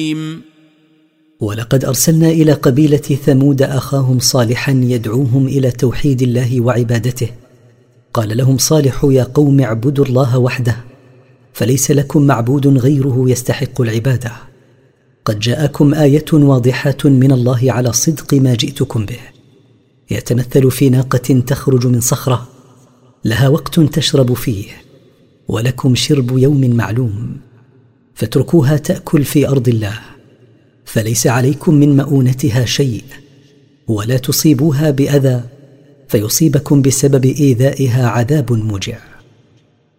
ولقد أرسلنا إلى قبيلة ثمود أخاهم صالحا يدعوهم إلى توحيد الله وعبادته. قال لهم صالح: يا قوم اعبدوا الله وحده، فليس لكم معبود غيره يستحق العبادة. قد جاءكم آية واضحة من الله على صدق ما جئتكم به، يتمثل في ناقة تخرج من صخرة، لها وقت تشرب فيه، ولكم شرب يوم معلوم، فاتركوها تأكل في أرض الله، فليس عليكم من مؤونتها شيء، ولا تصيبوها بأذى فيصيبكم بسبب إيذائها عذاب موجع.